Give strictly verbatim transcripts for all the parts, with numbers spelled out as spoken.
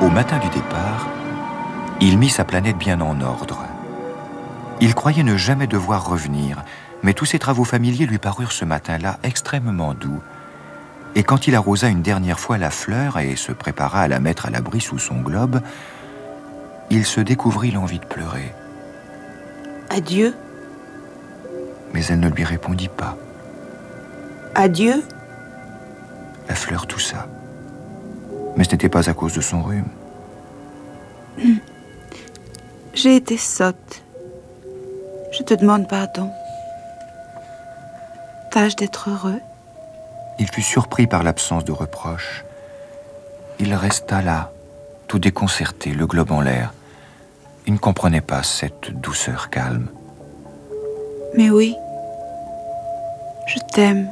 Au matin du départ, il mit sa planète bien en ordre. Il croyait ne jamais devoir revenir, mais tous ses travaux familiers lui parurent ce matin-là extrêmement doux. Et quand il arrosa une dernière fois la fleur et se prépara à la mettre à l'abri sous son globe, il se découvrit l'envie de pleurer. Adieu. Mais elle ne lui répondit pas. Adieu. La fleur toussa. Mais ce n'était pas à cause de son rhume. J'ai été sotte. Je te demande pardon. Tâche d'être heureux. Il fut surpris par l'absence de reproche. Il resta là, tout déconcerté, le globe en l'air. Il ne comprenait pas cette douceur calme. Mais oui, je t'aime.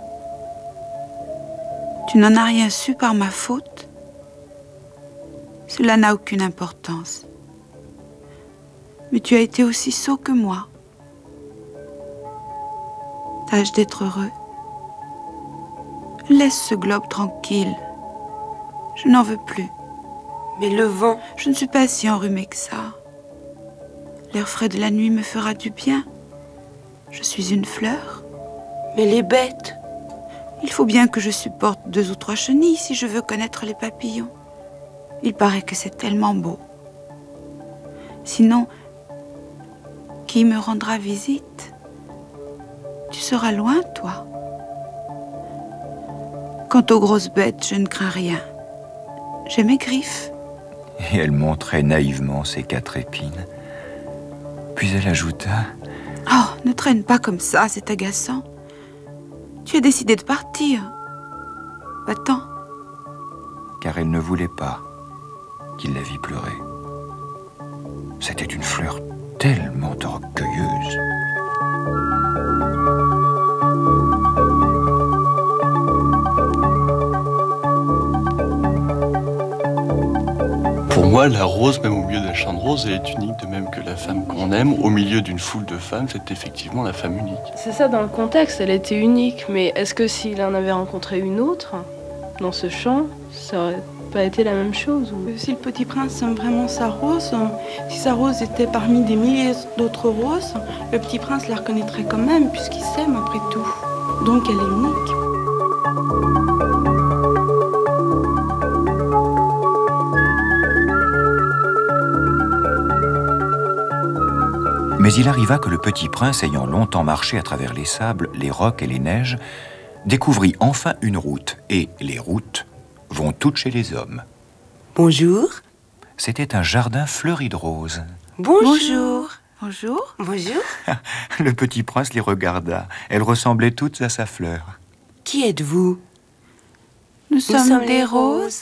Tu n'en as rien su par ma faute. Cela n'a aucune importance. Mais tu as été aussi sot que moi. Tâche d'être heureux. Laisse ce globe tranquille. Je n'en veux plus. Mais le vent... Je ne suis pas si enrhumée que ça. L'air frais de la nuit me fera du bien. Je suis une fleur. Mais les bêtes... Il faut bien que je supporte deux ou trois chenilles si je veux connaître les papillons. Il paraît que c'est tellement beau. Sinon, qui me rendra visite? Tu seras loin, toi. Quant aux grosses bêtes, je ne crains rien. J'ai mes griffes. Et elle montrait naïvement ses quatre épines. Puis elle ajouta... Oh, ne traîne pas comme ça, c'est agaçant. Tu as décidé de partir. Va-t'en. Car elle ne voulait pas qu'il la vît pleurer. C'était une fleur tellement orgueilleuse. Pour moi, la rose, même au milieu d'un champ de roses, elle est unique, de même que la femme qu'on aime, au milieu d'une foule de femmes, c'est effectivement la femme unique. C'est ça, dans le contexte, elle était unique, mais est-ce que s'il en avait rencontré une autre, dans ce champ, ça aurait pas été la même chose ou... Si le petit prince aime vraiment sa rose, si sa rose était parmi des milliers d'autres roses, le petit prince la reconnaîtrait quand même, puisqu'il s'aime après tout. Donc elle est unique. Mais il arriva que le petit prince, ayant longtemps marché à travers les sables, les rocs et les neiges, découvrit enfin une route. Et les routes vont toutes chez les hommes. Bonjour. C'était un jardin fleuri de roses. Bonjour. Bonjour. Bonjour. Le petit prince les regarda. Elles ressemblaient toutes à sa fleur. Qui êtes-vous? Nous, Nous sommes, sommes des les roses.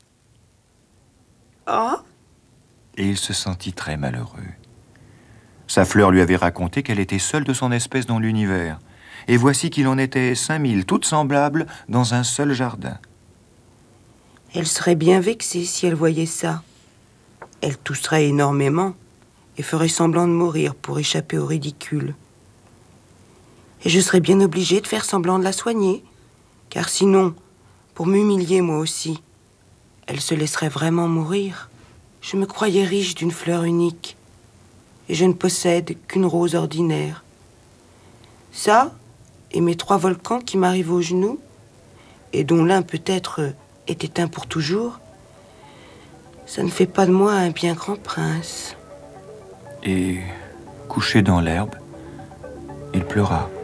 Oh. Et il se sentit très malheureux. Sa fleur lui avait raconté qu'elle était seule de son espèce dans l'univers. Et voici qu'il en était cinq mille, toutes semblables, dans un seul jardin. Elle serait bien vexée si elle voyait ça. Elle tousserait énormément et ferait semblant de mourir pour échapper au ridicule. Et je serais bien obligée de faire semblant de la soigner, car sinon, pour m'humilier moi aussi, elle se laisserait vraiment mourir. Je me croyais riche d'une fleur unique, et je ne possède qu'une rose ordinaire. Ça, et mes trois volcans qui m'arrivent aux genoux, et dont l'un peut-être est éteint pour toujours, ça ne fait pas de moi un bien grand prince. Et, couché dans l'herbe, il pleura.